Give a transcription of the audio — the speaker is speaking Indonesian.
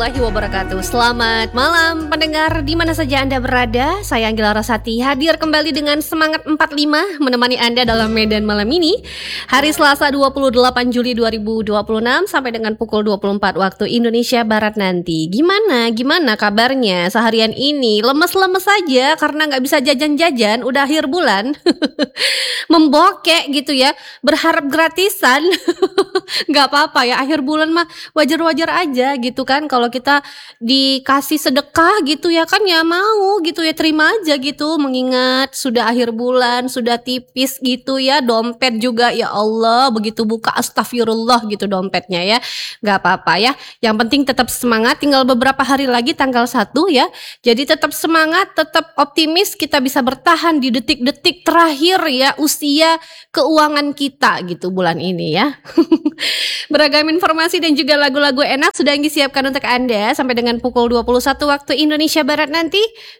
warahmatullahi wabarakatuh. Selamat malam pendengar di mana saja Anda berada. Saya Anggela Rasati hadir kembali dengan semangat 45 menemani Anda dalam medan malam ini. Hari Selasa 28 Juli 2026 sampai dengan pukul 24 waktu Indonesia Barat nanti. Gimana kabarnya seharian ini? Lemes-lemes saja karena nggak bisa jajan-jajan, udah akhir bulan. Membokek gitu ya, berharap gratisan. Nggak apa-apa ya, akhir bulan mah wajar-wajar aja gitu kan. Kalau kita dikasih sedekah gitu ya kan, ya mau gitu ya, terima aja gitu. Mengingat sudah akhir bulan, sudah tipis gitu ya, dompet juga ya Allah begitu buka astagfirullah gitu dompetnya ya. Nggak apa-apa ya, yang penting tetap semangat. Tinggal beberapa hari lagi tanggal 1 ya. Jadi tetap semangat, tetap optimis, kita bisa bertahan di detik-detik terakhir ya usia keuangan kita gitu bulan ini ya. Beragam informasi dan juga lagu-lagu enak sudah disiapkan untuk Anda sampai dengan pukul 21 waktu Indonesia Barat nanti.